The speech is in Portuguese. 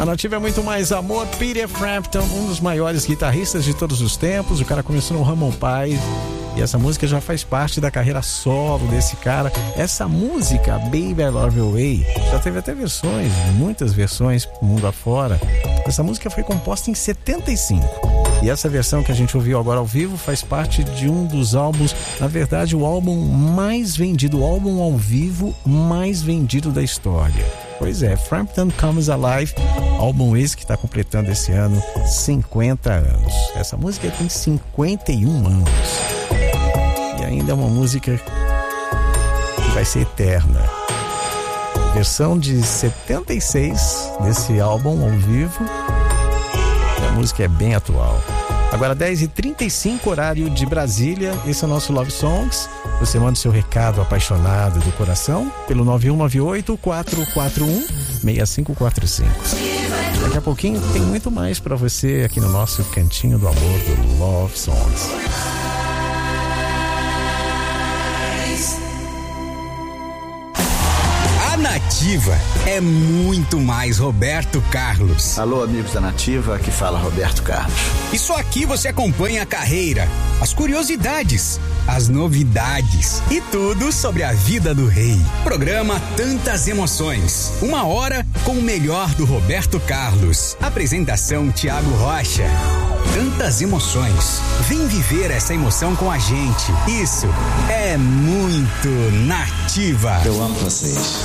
A Nativa é muito mais amor. Peter Frampton, um dos maiores guitarristas de todos os tempos. O cara começou no Ramon Pais e essa música já faz parte da carreira solo desse cara. Essa música, Baby I Love Your Way, já teve até versões, muitas versões mundo afora. Essa música foi composta em 75 e essa versão que a gente ouviu agora ao vivo faz parte de um dos álbuns, na verdade o álbum mais vendido, o álbum ao vivo mais vendido da história. Pois é, Frampton Comes Alive, álbum esse que está completando esse ano 50 anos. Essa música tem 51 anos e ainda é uma música que vai ser eterna. Versão de 76 desse álbum ao vivo. A música é bem atual. Agora 10h35, horário de Brasília. Esse é o nosso Love Songs. Você manda o seu recado apaixonado do coração pelo 9198-441-6545. Daqui a pouquinho tem muito mais para você aqui no nosso Cantinho do Amor do Love Songs. A Nativa é muito mais Roberto Carlos. Alô, amigos da Nativa, aqui fala Roberto Carlos. E só aqui você acompanha a carreira, as curiosidades, as novidades e tudo sobre a vida do rei. Programa Tantas Emoções. 1 hora com o melhor do Roberto Carlos. Apresentação Thiago Rocha. Tantas emoções. Vem viver essa emoção com a gente. Isso é muito Nativa. Eu amo vocês.